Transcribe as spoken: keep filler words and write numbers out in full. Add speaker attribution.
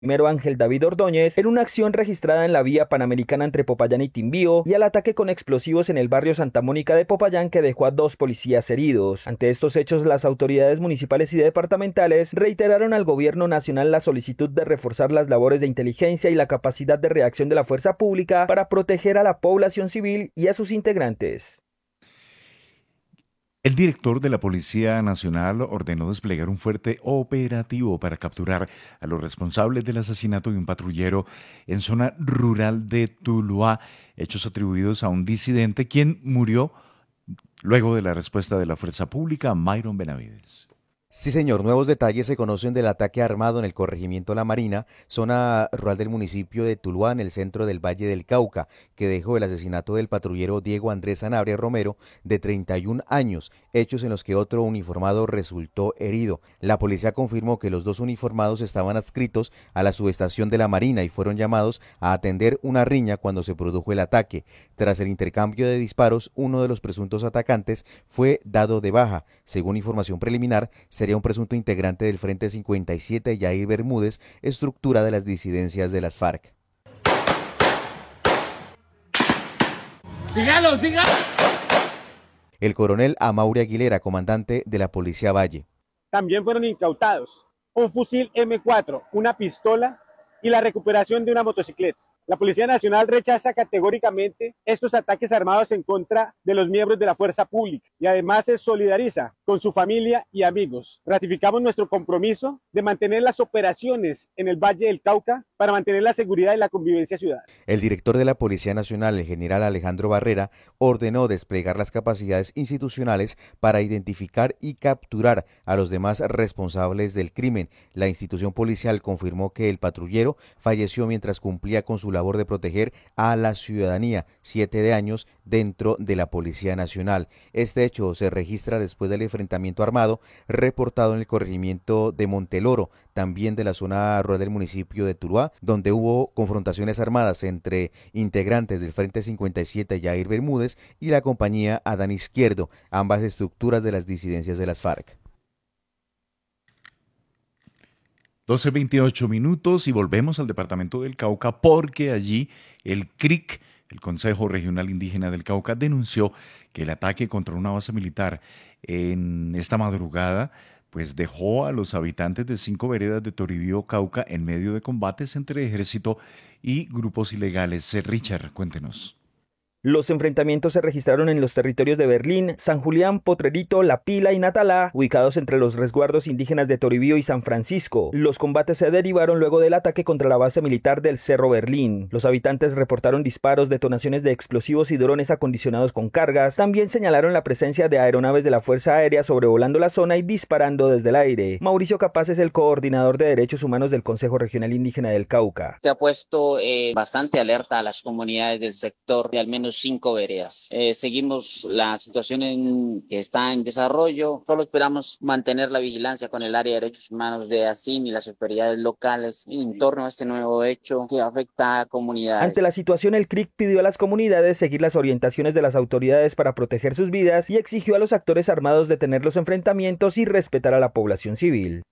Speaker 1: Primero Ángel David Ordóñez, en una acción registrada en la vía panamericana entre Popayán y Timbío, y al ataque con explosivos en el barrio Santa Mónica de Popayán que dejó a dos policías heridos. Ante estos hechos, las autoridades municipales y departamentales reiteraron al gobierno nacional la solicitud de reforzar las labores de inteligencia y la capacidad de reacción de la fuerza pública para proteger a la población civil y a sus integrantes.
Speaker 2: El director de la Policía Nacional ordenó desplegar un fuerte operativo para capturar a los responsables del asesinato de un patrullero en zona rural de Tuluá, hechos atribuidos a un disidente quien murió luego de la respuesta de la fuerza pública. Myron Benavides.
Speaker 3: Sí, señor. Nuevos detalles se conocen del ataque armado en el corregimiento La Marina, zona rural del municipio de Tuluá, en el centro del Valle del Cauca, que dejó el asesinato del patrullero Diego Andrés Sanabria Romero, de treinta y un años, hechos en los que otro uniformado resultó herido. La policía confirmó que los dos uniformados estaban adscritos a la subestación de La Marina y fueron llamados a atender una riña cuando se produjo el ataque. Tras el intercambio de disparos, uno de los presuntos atacantes fue dado de baja. Según información preliminar, sería un presunto integrante del Frente cincuenta y siete, Yair Bermúdez, estructura de las disidencias de las FARC.
Speaker 4: ¡Sígalo, sígalo!
Speaker 3: El coronel Amaury Aguilera, comandante de la Policía Valle.
Speaker 5: También fueron incautados un fusil eme cuatro, una pistola y la recuperación de una motocicleta. La Policía Nacional rechaza categóricamente estos ataques armados en contra de los miembros de la fuerza pública y además se solidariza con su familia y amigos. Ratificamos nuestro compromiso de mantener las operaciones en el Valle del Cauca para mantener la seguridad y la convivencia ciudadana.
Speaker 3: El director de la Policía Nacional, el general Alejandro Barrera, ordenó desplegar las capacidades institucionales para identificar y capturar a los demás responsables del crimen. La institución policial confirmó que el patrullero falleció mientras cumplía con su labor de proteger a la ciudadanía, siete de años, dentro de la Policía Nacional. Este hecho se registra después del enfrentamiento armado reportado en el corregimiento de Monteloro, también de la zona rural del municipio de Tuluá, donde hubo confrontaciones armadas entre integrantes del Frente cincuenta y siete, Yair Bermúdez, y la compañía Adán Izquierdo, ambas estructuras de las disidencias de las FARC.
Speaker 2: doce veintiocho minutos y volvemos al departamento del Cauca porque allí el C R I C, el Consejo Regional Indígena del Cauca, denunció que el ataque contra una base militar en esta madrugada pues dejó a los habitantes de cinco veredas de Toribío, Cauca, en medio de combates entre ejército y grupos ilegales. Richard, cuéntenos.
Speaker 1: Los enfrentamientos se registraron en los territorios de Berlín, San Julián, Potrerito, La Pila y Natalá, ubicados entre los resguardos indígenas de Toribío y San Francisco. Los combates se derivaron luego del ataque contra la base militar del Cerro Berlín. Los habitantes reportaron disparos, detonaciones de explosivos y drones acondicionados con cargas. También señalaron la presencia de aeronaves de la Fuerza Aérea sobrevolando la zona y disparando desde el aire. Mauricio Capaz es el coordinador de Derechos Humanos del Consejo Regional Indígena del Cauca.
Speaker 6: Se ha puesto eh, bastante alerta a las comunidades del sector de al menos cinco veredas. Eh, seguimos la situación en, que está en desarrollo. Solo esperamos mantener la vigilancia con el área de derechos humanos de ASIN y las autoridades locales en torno a este nuevo hecho que afecta a comunidades.
Speaker 1: Ante la situación, el C R I C pidió a las comunidades seguir las orientaciones de las autoridades para proteger sus vidas y exigió a los actores armados detener los enfrentamientos y respetar a la población civil.